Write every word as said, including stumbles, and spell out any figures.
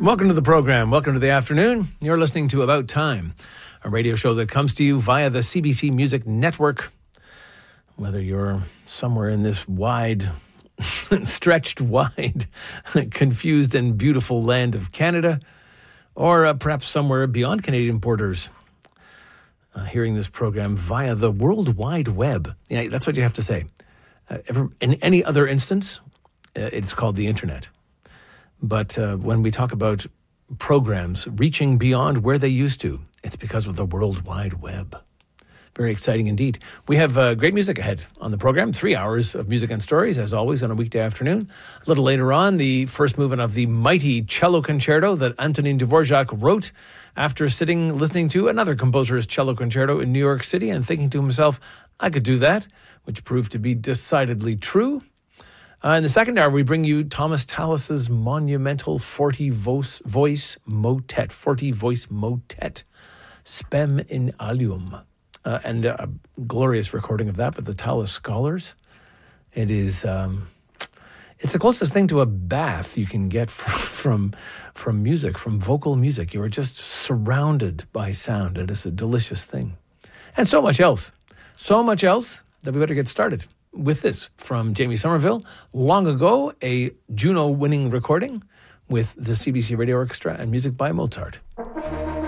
Welcome to the program. Welcome to the afternoon. You're listening to About Time, a radio show that comes to you via the C B C Music Network. Whether you're somewhere in this wide, stretched wide, confused and beautiful land of Canada, or uh, perhaps somewhere beyond Canadian borders, uh, hearing this program via the World Wide Web. Yeah, that's what you have to say. Uh, ever, in any other instance, uh, it's called the internet. But uh, when we talk about programs reaching beyond where they used to, it's because of the World Wide Web. Very exciting indeed. We have uh, great music ahead on the program. Three hours of music and stories, as always, on a weekday afternoon. A little later on, the first movement of the mighty cello concerto that Antonin Dvorak wrote after sitting listening to another composer's cello concerto in New York City and thinking to himself, I could do that, which proved to be decidedly true. Uh, in the second hour, we bring you Thomas Tallis's monumental forty-voice voice motet, forty-voice motet, Spem in Alium, uh, and a glorious recording of that with the Tallis Scholars. It is, um, it's the closest thing to a bath you can get from, from, from music, from vocal music. You are just surrounded by sound. It is a delicious thing. And so much else, so much else that we better get started with this from Jamie Somerville, long ago, a Juno-winning recording with the C B C Radio Orchestra and music by Mozart.